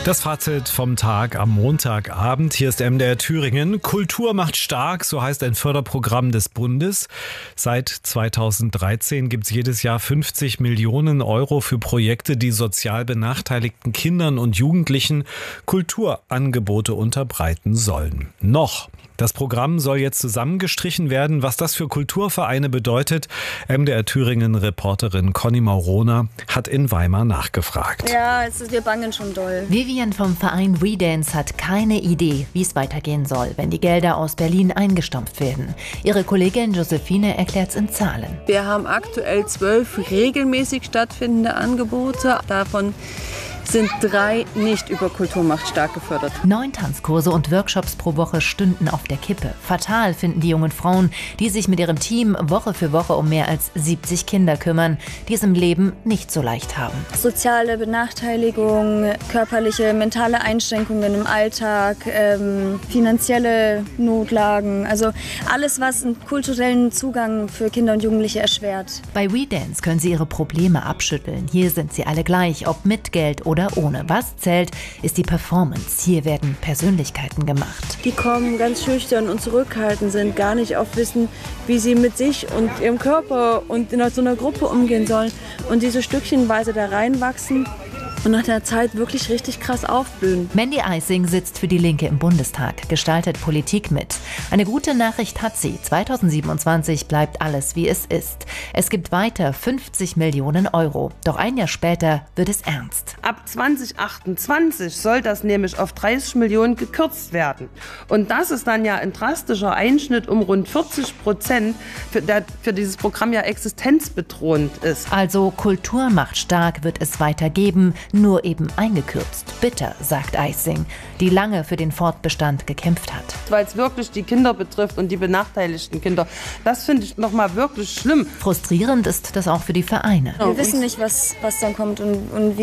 Das Fazit vom Tag am Montagabend. Hier ist MDR Thüringen. Kultur macht stark, so heißt ein Förderprogramm des Bundes. Seit 2013 gibt es jedes Jahr 50 Millionen Euro für Projekte, die sozial benachteiligten Kindern und Jugendlichen Kulturangebote unterbreiten sollen. Das Programm soll jetzt zusammengestrichen werden. Was das für Kulturvereine bedeutet, MDR Thüringen-Reporterin Conny Maurona hat in Weimar nachgefragt. Ja, wir bangen schon doll. Vivian vom Verein WeDance hat keine Idee, wie es weitergehen soll, wenn die Gelder aus Berlin eingestampft werden. Ihre Kollegin Josephine erklärt es in Zahlen. Wir haben aktuell 12 regelmäßig stattfindende Angebote. Davon sind 3 nicht über Kultur macht stark gefördert. 9 Tanzkurse und Workshops pro Woche stünden auf der Kippe. Fatal finden die jungen Frauen, die sich mit ihrem Team Woche für Woche um mehr als 70 Kinder kümmern, die es im Leben nicht so leicht haben. Soziale Benachteiligung, körperliche, mentale Einschränkungen im Alltag, finanzielle Notlagen, also alles, was einen kulturellen Zugang für Kinder und Jugendliche erschwert. Bei WeDance können sie ihre Probleme abschütteln. Hier sind sie alle gleich, ob mit Geld oder ohne. Was zählt, ist die Performance. Hier werden Persönlichkeiten gemacht. Die kommen ganz schüchtern und zurückhaltend, sind gar nicht oft wissen, wie sie mit sich und ihrem Körper und in so einer Gruppe umgehen sollen. Und diese stückchenweise da reinwachsen und nach der Zeit wirklich richtig krass aufblühen. Mandy Eising sitzt für die Linke im Bundestag, gestaltet Politik mit. Eine gute Nachricht hat sie. 2027 bleibt alles, wie es ist. Es gibt weiter 50 Millionen Euro. Doch ein Jahr später wird es ernst. Ab 2028 soll das nämlich auf 30 Millionen gekürzt werden. Und das ist dann ja ein drastischer Einschnitt um rund 40%, für dieses Programm ja existenzbedrohend ist. Also Kultur macht stark wird es weitergeben, nur eben eingekürzt. Bitter, sagt Eising, die lange für den Fortbestand gekämpft hat. Weil es wirklich die Kinder betrifft und die benachteiligten Kinder. Das finde ich nochmal wirklich schlimm. Frustrierend ist das auch für die Vereine. Wir wissen nicht, was dann kommt und wie